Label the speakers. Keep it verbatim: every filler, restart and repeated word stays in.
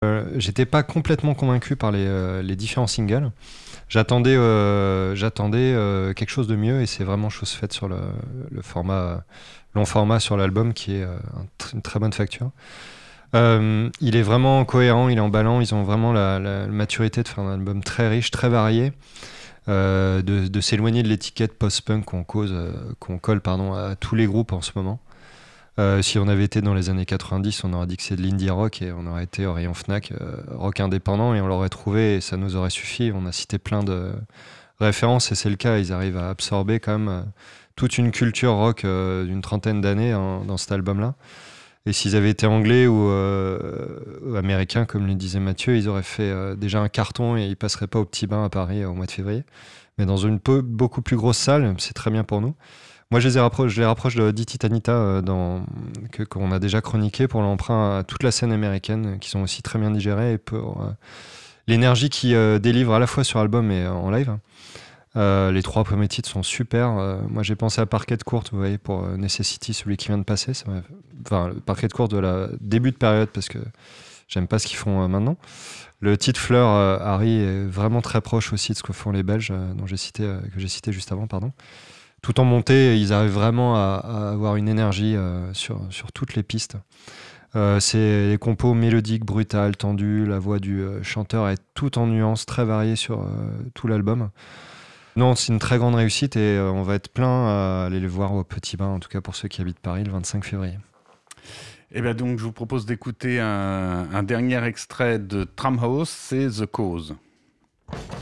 Speaker 1: Euh, j'étais pas complètement convaincu par les, euh, les différents singles. J'attendais, euh, j'attendais euh, quelque chose de mieux et c'est vraiment chose faite sur le, le format, long format sur l'album qui est euh, un tr- une très bonne facture. Euh, il est vraiment cohérent, il est emballant, ils ont vraiment la, la maturité de faire un album très riche, très varié, euh, de, de s'éloigner de l'étiquette post-punk qu'on cause, euh, qu'on colle pardon, à tous les groupes en ce moment. Euh, si on avait été dans les années quatre-vingt-dix, on aurait dit que c'est de l'indie rock et on aurait été au rayon Fnac, euh, rock indépendant, et on l'aurait trouvé et ça nous aurait suffi. On a cité plein de références et c'est le cas, ils arrivent à absorber quand même euh, toute une culture rock euh, d'une trentaine d'années hein, dans cet album-là. Et s'ils avaient été anglais ou euh, américains, comme le disait Mathieu, ils auraient fait euh, déjà un carton et ils passeraient pas au petit bain à Paris euh, au mois de février. Mais dans une peu, beaucoup plus grosse salle, c'est très bien pour nous. Moi, je les, ai rappro- je les rapproche de Di Titanita, euh, dans, que, qu'on a déjà chroniqué pour l'emprunt à toute la scène américaine, qui sont aussi très bien digérées, et pour euh, l'énergie qu'ils euh, délivrent à la fois sur album et euh, en live. Euh, les trois premiers titres sont super. Euh, moi, j'ai pensé à Parquet de Courte, vous voyez, pour euh, Necessity, celui qui vient de passer. Ça m'a- enfin, le Parquet de Courte de la début de période, parce que j'aime pas ce qu'ils font euh, maintenant. Le titre Fleur, euh, Harry, est vraiment très proche aussi de ce que font les Belges, euh, dont j'ai cité, euh, que j'ai cité juste avant, pardon. Tout en montée, ils arrivent vraiment à, à avoir une énergie euh, sur, sur toutes les pistes. Euh, c'est des compos mélodiques, brutales, tendues. La voix du euh, chanteur est tout en nuances, très variée sur euh, tout l'album. Non, c'est une très grande réussite et euh, on va être plein à aller les voir au Petit Bain, en tout cas pour ceux qui habitent Paris, le vingt-cinq février.
Speaker 2: Et bien donc, je vous propose d'écouter un, un dernier extrait de Tramhouse, c'est The Cause.